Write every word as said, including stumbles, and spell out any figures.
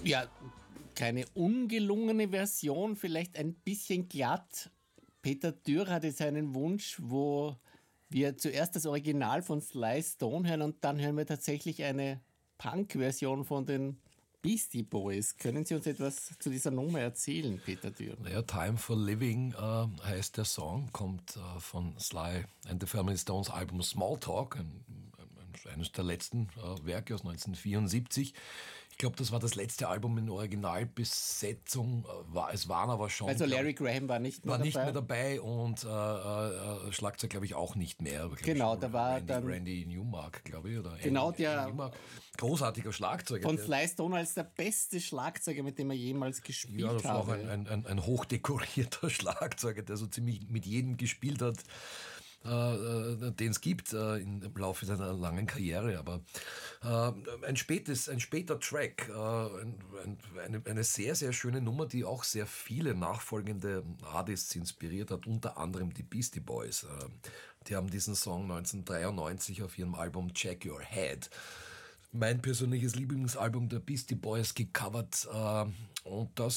Ja, keine ungelungene Version, vielleicht ein bisschen glatt. Peter Dürr hatte seinen Wunsch, wo wir zuerst das Original von Sly Stone hören und dann hören wir tatsächlich eine Punk-Version von den Beastie Boys. Können Sie uns etwas zu dieser Nummer erzählen, Peter Dürr? Naja, Time for Living äh, heißt der Song, kommt äh, von Sly and the Family Stones Album Small Talk, ein, ein, eines der letzten äh, Werke aus neunzehnhundertvierundsiebzig. Ich glaube, das war das letzte Album in Originalbesetzung. War, es waren aber schon... Also Larry Graham war nicht mehr war dabei? War nicht mehr dabei und äh, äh, Schlagzeug, glaube ich, auch nicht mehr. Genau, da war Randy, dann... Randy Newmark, glaube ich. Oder genau, Andy, der... Andy Newmark. Großartiger Schlagzeuger. Von Sly Stone als der beste Schlagzeuger, mit dem er jemals gespielt hat. Ja, das war auch ein, ein, ein, ein hochdekorierter Schlagzeuger, der so ziemlich mit jedem gespielt hat, äh, den es gibt äh, im Laufe seiner langen Karriere. Aber äh, ein, spätes, ein später Track, äh, ein, ein, eine, eine sehr, sehr schöne Nummer, die auch sehr viele nachfolgende Artists inspiriert hat, unter anderem die Beastie Boys. Äh, die haben diesen Song neunzehnhundertdreiundneunzig auf ihrem Album Check Your Head, mein persönliches Lieblingsalbum der Beastie Boys, gecovert. Äh, und das